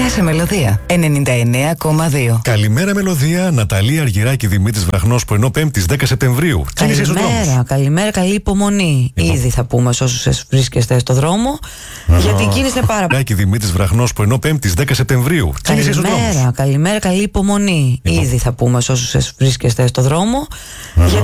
Γεια σε Μελωδία 99,2. Καλημέρα Μελωδία, Ναταλία Αργυράκη, Δημήτρης Βραχνός, που ενώ 5η 10 Σεπτεμβρίου. Καλημέρα, καλή υπομονή. Ήδη θα πούμε σε όσους βρίσκεστε στο δρόμο. Γιατί η κίνηση είναι πάρα πολύ. Δημήτρης Βραχνός, που ενώ 5η 10 Σεπτεμβρίου. Καλημέρα, καλή υπομονή. Ήδη θα πούμε σε όσους βρίσκεστε στο δρόμο.